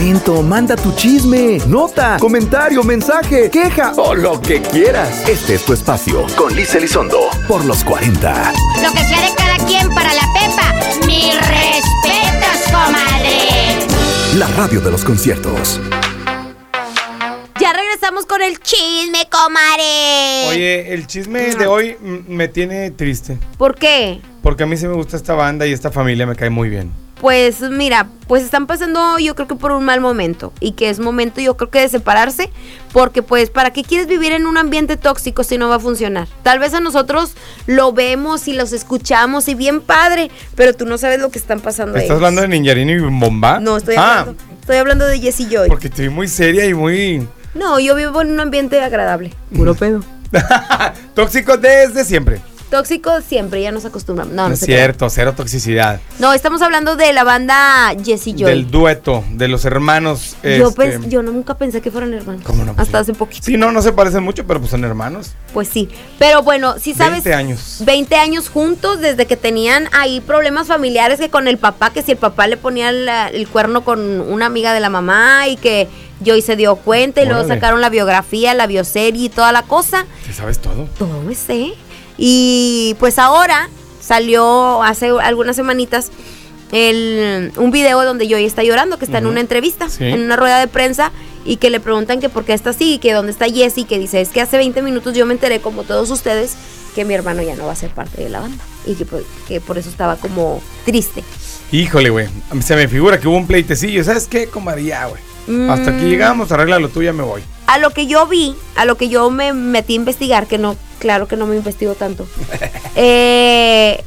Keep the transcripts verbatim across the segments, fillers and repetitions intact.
Manda tu chisme, nota, comentario, mensaje, queja o lo que quieras. Este es tu espacio con Liz Elizondo por los cuarenta. Lo que sea de cada quien para la Pepa. Mis respetos, comadre. La radio de los conciertos. Ya regresamos con el chisme, comadre. Oye, el chisme de hoy m- me tiene triste. ¿Por qué? Porque a mí sí me gusta esta banda y esta familia me cae muy bien. Pues mira, pues están pasando yo creo que por un mal momento y que es momento yo creo que de separarse porque pues ¿para qué quieres vivir en un ambiente tóxico si no va a funcionar? Tal vez a nosotros lo vemos y los escuchamos y bien padre, pero tú no sabes lo que están pasando. ¿Estás ellos. hablando de Ninjarini y Bomba? No, estoy ah, hablando, estoy hablando de Jessie Joy. Porque estoy muy seria y muy... No, yo vivo en un ambiente agradable. Puro pedo. Tóxico desde siempre. Tóxico siempre, ya nos acostumbramos. No, No, no es se cierto, crea. cero toxicidad. No, estamos hablando de la banda Jessie Joy. Del dueto, de los hermanos. Yo, este... pens- yo nunca pensé que fueran hermanos. ¿Cómo no? Pues Hasta sí. hace poquito. Sí, no, no se parecen mucho, pero pues son hermanos. Pues sí. Pero bueno, si sabes. veinte años. veinte años juntos, desde que tenían ahí problemas familiares, que con el papá, que si el papá le ponía la- el cuerno con una amiga de la mamá y que Joy se dio cuenta y luego Órale. sacaron la biografía, la bioserie y toda la cosa. ¿Te sabes todo? Todo me sé. Y pues ahora salió hace algunas semanitas el, un video donde Joy está llorando, que está Ujú. en una entrevista, Sí. en una rueda de prensa, y que le preguntan que por qué está así, y que dónde está Jessie, que dice, es que hace veinte minutos yo me enteré, como todos ustedes, que mi hermano ya no va a ser parte de la banda, y que, pues, que por eso estaba como triste. Híjole, güey. Se me figura que hubo un pleitecillo. ¿Sabes qué, comadría, güey? Hasta aquí Mm. llegamos, arréglalo tú, ya me voy. A lo que yo vi, a lo que yo me metí a investigar, que no, claro que no me investigo tanto. eh,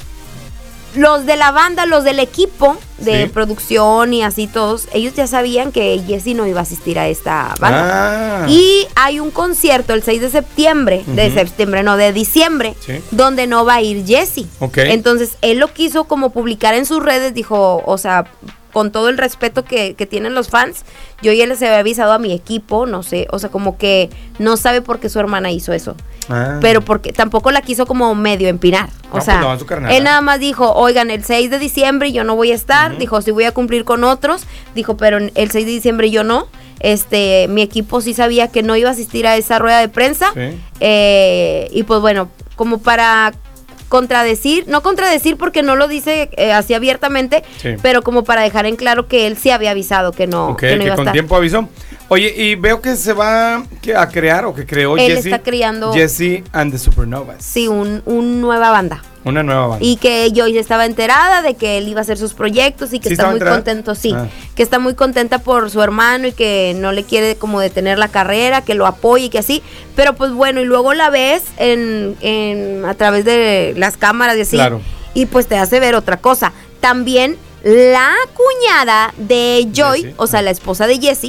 los de la banda, los del equipo de Sí. producción y así todos, ellos ya sabían que Jessie no iba a asistir a esta banda. Ah. Y hay un concierto el seis de septiembre, de Ujú. septiembre, no, de diciembre, Sí. donde no va a ir Jessie. Ok. Entonces, él lo quiso como publicar en sus redes, dijo, o sea, con todo el respeto que, que tienen los fans, yo ya les había avisado a mi equipo, no sé, o sea, como que no sabe por qué su hermana hizo eso. Ah. Pero porque tampoco la quiso como medio empinar. O No, sea, pues no, en su carnal. él nada más dijo, oigan, el seis de diciembre yo no voy a estar, Ujú. dijo, sí voy a cumplir con otros, dijo, pero el seis de diciembre yo no. Este, mi equipo sí sabía que no iba a asistir a esa rueda de prensa. Sí. Eh, y pues bueno, como para contradecir, no contradecir porque no lo dice eh, así abiertamente, Sí. pero como para dejar en claro que él sí había avisado que no, Ok, que no que iba a con estar. tiempo avisó. Oye, y veo que se va que- a crear o que creó Él Jessie. está creando- Jessie and the Supernovas. Sí, un, un nueva banda. Una nueva banda. Y que Joyce estaba enterada de que él iba a hacer sus proyectos y que ¿Sí está estaba muy enterada? contento, sí, Ah. que está muy contenta por su hermano y que no le quiere como detener la carrera, que lo apoye y que así, pero pues bueno, y luego la ves en, en a través de las cámaras y así, Claro. y pues te hace ver otra cosa. También la cuñada de Joy, Jessie. o sea, la esposa de Jessie,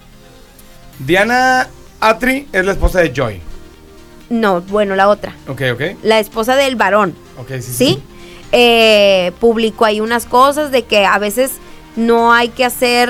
Diana Atri es la esposa de Joy. no, bueno, la otra, Ok, ok. la esposa del varón. Ok, sí, sí. ¿Sí? Eh, publicó ahí unas cosas de que a veces no hay que hacer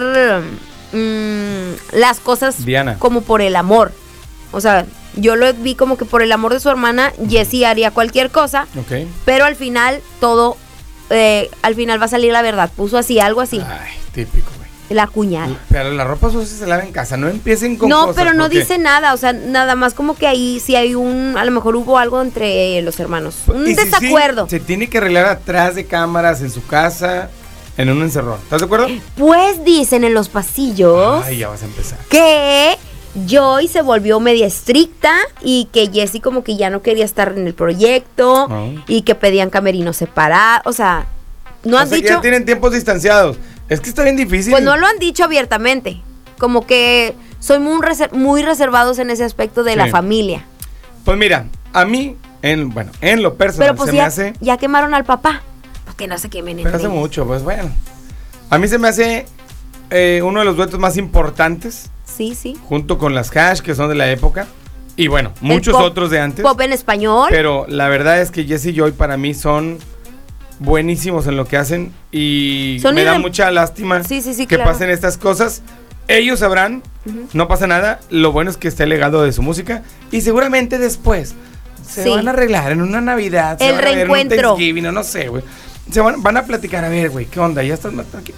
mm, las cosas Diana. como por el amor. O sea, yo lo vi como que por el amor de su hermana, Jessie haría cualquier cosa, Ok. pero al final todo, eh, al final va a salir la verdad. Puso así, algo así, Ay, típico, güey. la cuñada. Pero la ropa sucia se lava en casa, no empiecen con No, cosas, pero no porque- dice nada, o sea, nada más como que ahí sí hay un, a lo mejor hubo algo entre los hermanos, un Y si sí, desacuerdo. se tiene que arreglar atrás de cámaras en su casa, en un encerrón. ¿Estás de acuerdo? Pues dicen en los pasillos Ay, ya vas a empezar. que Joy se volvió media estricta y que Jessie como que ya no quería estar en el proyecto Ah. y que pedían camerinos separados, o sea, no O han sea, que dicho, ya tienen tiempos distanciados. Es que está bien difícil. pues no lo han dicho abiertamente, como que soy muy, reser- muy reservados en ese aspecto de Sí. la familia, Pues mira, a mí, en, bueno, en lo personal, pero pues se ya, me hace... ya quemaron al papá, pues que no se quemen Pero entre hace ellos. mucho, pues bueno. A mí se me hace eh, uno de los duetos más importantes, Sí, sí. junto con las Hash, que son de la época. Y bueno, El muchos pop- otros de antes. Pop en español. Pero la verdad es que Jessie y Joy para mí son buenísimos en lo que hacen. Y Son me da irrem- mucha lástima Sí, sí, sí, que claro. pasen estas cosas. Ellos sabrán, Ujú. no pasa nada. Lo bueno es que esté el legado de su música. Y seguramente después se Sí. van a arreglar en una Navidad. se El van a ver en un reencuentro. Thanksgiving, o no sé, güey. Se van, van a platicar, a ver, güey, ¿qué onda? ¿Ya estás más tranquilo?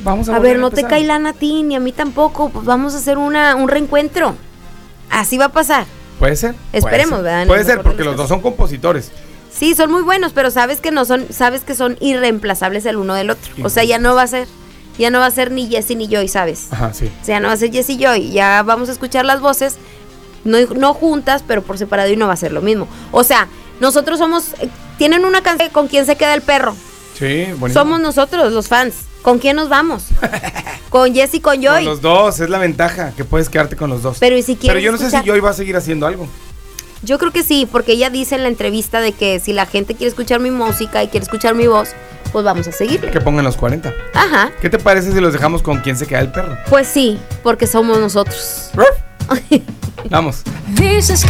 vamos a A volver ver, no te empezar. cae lana a ti, ni a mí tampoco. Vamos a A volver ver, no te empezar. cae lana a ti, ni a mí tampoco. Pues vamos a hacer una, un reencuentro. Así va a pasar. Puede ser. Esperemos, puede ser. ¿verdad? En Puede el ser, mejor de porque los los dos casos. son compositores. Sí, son muy buenos, pero sabes que no son, sabes que son irreemplazables el uno del otro. O sea, ya no va a ser, ya no va a ser ni Jesse ni Joy, ¿sabes? Ajá, sí. O sea, no va a ser Jesse y Joy. Ya vamos a escuchar las voces, no, no juntas, pero por separado y no va a ser lo mismo. O sea, nosotros somos, eh, tienen una canción con quién se queda el perro. Sí, bonito. Somos nosotros, los fans. ¿Con quién nos vamos? Con Jesse y con Con Joy. los dos, es la ventaja, que puedes quedarte con los dos. Pero y si Pero quieres yo no sé escuchar- si Joy va a seguir haciendo algo. Yo creo que sí, porque ella dice en la entrevista de que si la gente quiere escuchar mi música y quiere escuchar mi voz, pues vamos a seguirle. Que pongan los cuarenta. Ajá. ¿Qué te parece si los dejamos con quién se queda el perro? Pues sí, porque somos nosotros. Vamos. Dices que